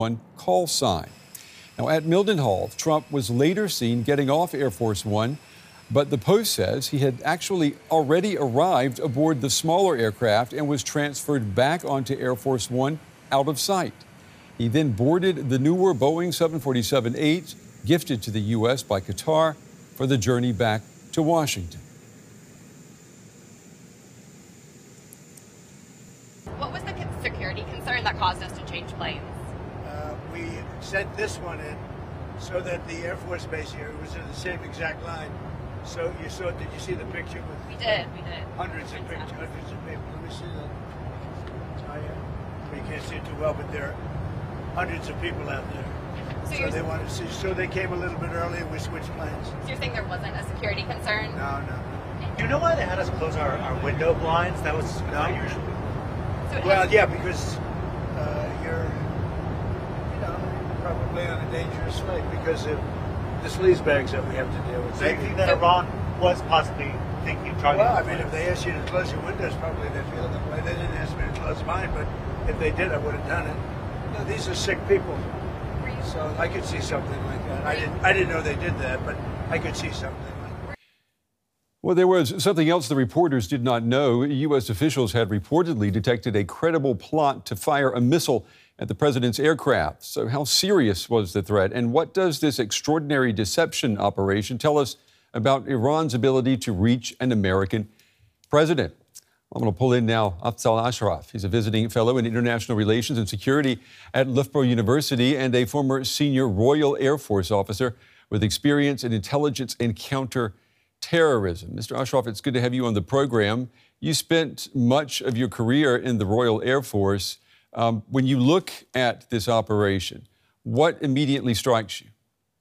One call sign. Now, at Mildenhall, Trump was later seen getting off Air Force One, but the Post says he had actually already arrived aboard the smaller aircraft and was transferred back onto Air Force One out of sight. He then boarded the newer Boeing 747-8, gifted to the U.S. by Qatar, for the journey back to Washington. What was the security concern that caused us to change planes? We sent this one in so that the Air Force Base here was in the same exact line. So you saw, did you see the picture? We did. Hundreds of pictures, hundreds of people. Let me see that. Oh, yeah. You can't see it too well, but there are hundreds of people out there. So they wanted to see, so they came a little bit early and we switched planes. So you're saying there wasn't a security concern? No. Do you know why they had us close our window blinds? That was unusual. Well, yeah, because you're, probably on a dangerous flight because of the sleaze bags that we have to deal with. So you think that Iran was possibly thinking of targeting? Well, I mean, if they asked you to close your windows, probably they'd feel that way. They didn't ask me to close mine, but if they did, I would have done it. No, these are sick people, so I could see something like that. I didn't know they did that, but I could see something like that. Well, there was something else the reporters did not know. U.S. officials had reportedly detected a credible plot to fire a missile at the president's aircraft. So how serious was the threat? And what does this extraordinary deception operation tell us about Iran's ability to reach an American president? I'm going to pull in now Afzal Ashraf. He's a visiting fellow in international relations and security at Loughborough University and a former senior Royal Air Force officer with experience in intelligence and counterterrorism. Mr. Ashraf, it's good to have you on the program. You spent much of your career in the Royal Air Force. When you look at this operation, what immediately strikes you?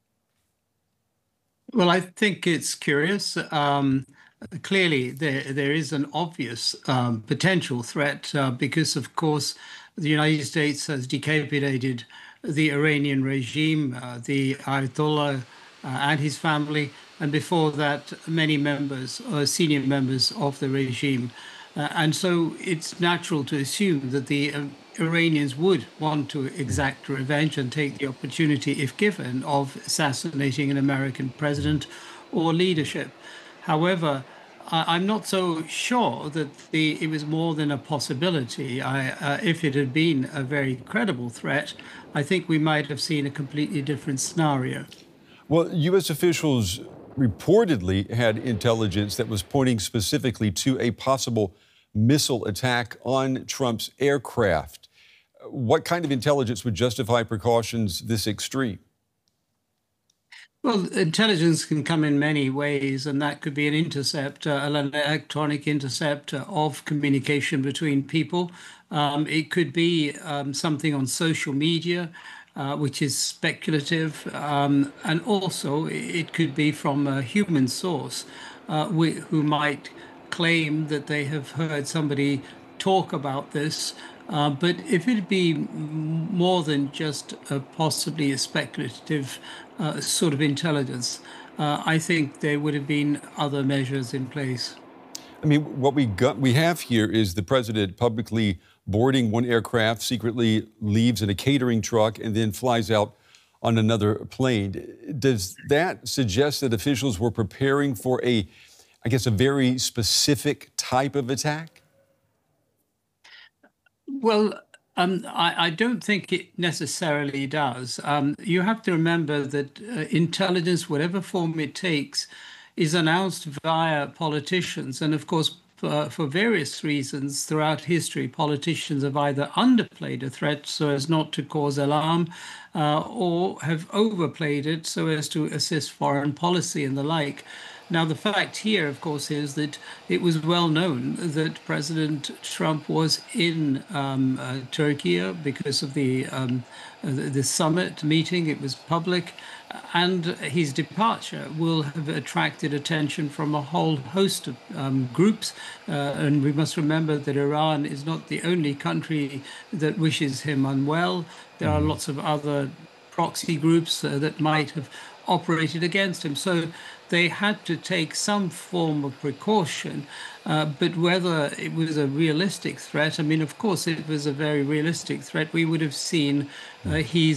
Well, I think it's curious. Clearly, there is an obvious potential threat because, of course, the United States has decapitated the Iranian regime, the Ayatollah and his family, and before that, many members, senior members of the regime. And so it's natural to assume that the Iranians would want to exact revenge and take the opportunity, if given, of assassinating an American president or leadership. However, I'm not so sure that it was more than a possibility. If it had been a very credible threat, I think we might have seen a completely different scenario. Well, U.S. officials reportedly had intelligence that was pointing specifically to a possible missile attack on Trump's aircraft. What kind of intelligence would justify precautions this extreme? Well, intelligence can come in many ways, and that could be an intercept, an electronic intercept of communication between people. It could be something on social media, which is speculative, and also it could be from a human source who might claim that they have heard somebody talk about this. But if it'd be more than just possibly a speculative sort of intelligence, I think there would have been other measures in place. I mean, what we have here is the president publicly boarding one aircraft, secretly leaves in a catering truck, and then flies out on another plane. Does that suggest that officials were preparing for a very specific type of attack? Well, I don't think it necessarily does. You have to remember that intelligence, whatever form it takes, is announced via politicians. And of course, for various reasons throughout history, politicians have either underplayed a threat so as not to cause alarm, or have overplayed it so as to assist foreign policy and the like. Now, the fact here, of course, is that it was well known that President Trump was in Turkey because of the summit meeting. It was public, and his departure will have attracted attention from a whole host of groups. And we must remember that Iran is not the only country that wishes him unwell. There are lots of other proxy groups that might have operated against him. So they had to take some form of precaution, but whether it was a realistic threat, I mean, of course, it was a very realistic threat. We would have seen his